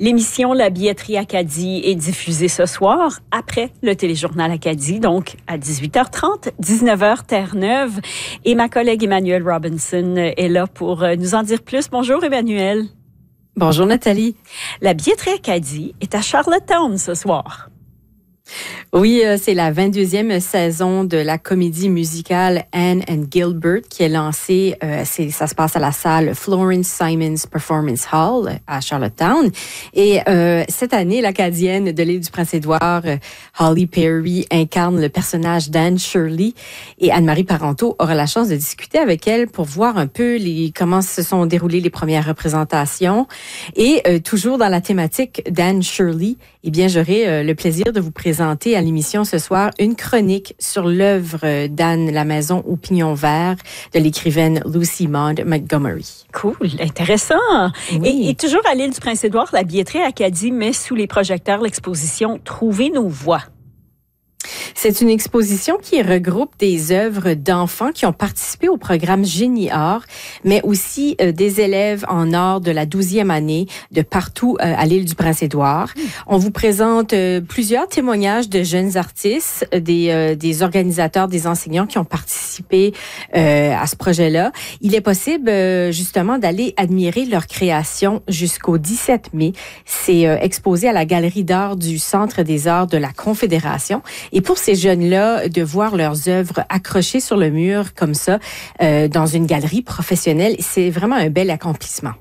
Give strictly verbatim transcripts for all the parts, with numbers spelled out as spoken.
L'émission La Billetterie Acadie est diffusée ce soir après le téléjournal Acadie, donc à dix-huit heures trente, dix-neuf heures Terre-Neuve. Et ma collègue Emmanuelle Robinson est là pour nous en dire plus. Bonjour Emmanuelle. Bonjour Nathalie. La Billetterie Acadie est à Charlottetown ce soir. Oui, c'est la vingt-deuxième saison de la comédie musicale Anne and Gilbert qui est lancée. Euh, c'est, ça se passe à la salle Florence Simons Performance Hall à Charlottetown. Et euh, cette année, l'Acadienne de l'île du Prince-Édouard, Holly Perry, incarne le personnage d'Anne Shirley. Et Anne-Marie Parenteau aura la chance de discuter avec elle pour voir un peu les, comment se sont déroulées les premières représentations. Et euh, toujours dans la thématique d'Anne Shirley, eh bien, j'aurai euh, le plaisir de vous présenter à l'émission ce soir une chronique sur l'œuvre d'Anne La Maison au Pignon Vert de l'écrivaine Lucy Maud Montgomery. Cool, intéressant. Oui. Et, et toujours à l'île du Prince-Édouard, la Billetterie Acadie met sous les projecteurs l'exposition « Trouver nos voix ». C'est une exposition qui regroupe des œuvres d'enfants qui ont participé au programme Génie Art, mais aussi euh, des élèves en art de la douzième année de partout euh, à l'île du Prince-Édouard. Mmh. On vous présente euh, plusieurs témoignages de jeunes artistes, des, euh, des organisateurs, des enseignants qui ont participé euh, à ce projet-là. Il est possible euh, justement d'aller admirer leur création jusqu'au dix-sept mai. C'est euh, exposé à la Galerie d'art du Centre des arts de la Confédération. Et pour ces jeunes-là, de voir leurs œuvres accrochées sur le mur comme ça, euh, dans une galerie professionnelle, c'est vraiment un bel accomplissement.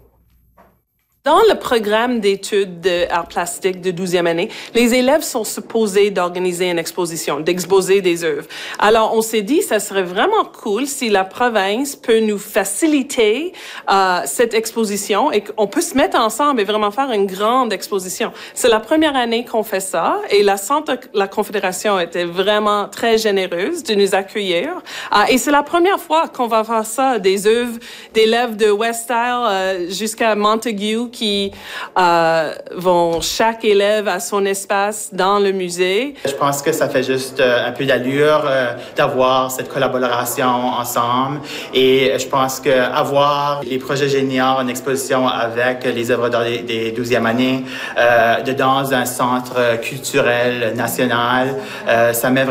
Dans le programme d'études d'art plastique de douzième année, les élèves sont supposés d'organiser une exposition, d'exposer des œuvres. Alors, on s'est dit, ça serait vraiment cool si la province peut nous faciliter euh, cette exposition et qu'on peut se mettre ensemble et vraiment faire une grande exposition. C'est la première année qu'on fait ça et la Centre, la Confédération était vraiment très généreuse de nous accueillir. Euh, et c'est la première fois qu'on va faire ça, des œuvres d'élèves de West Isle euh, jusqu'à Montague, qui euh, vont, chaque élève à son espace dans le musée. Je pense que ça fait juste euh, un peu d'allure euh, d'avoir cette collaboration ensemble et je pense qu'avoir les projets géniaux en exposition avec les œuvres d'art des, des douzième années euh, de dans un centre culturel national, euh, ça met